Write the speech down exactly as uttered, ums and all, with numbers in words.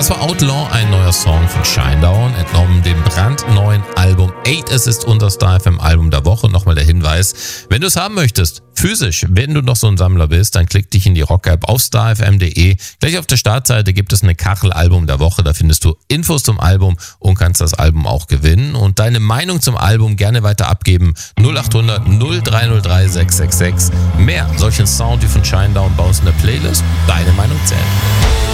Das war Outlaw, ein neuer Song von Shinedown, entnommen dem brandneuen Album Eight. Es ist unser Star F M Album der Woche. Nochmal der Hinweis, wenn du es haben möchtest, physisch, wenn du noch so ein Sammler bist, dann klick dich in die Rock-App auf star f m punkt d e. Gleich auf der Startseite gibt es eine Kachel Album der Woche. Da findest du Infos zum Album und kannst das Album auch gewinnen. Und deine Meinung zum Album gerne weiter abgeben. null acht hundert null drei null drei sechs sechs sechs. Mehr solchen Sound wie von Shinedown bei uns in der Playlist. Deine Meinung zählt.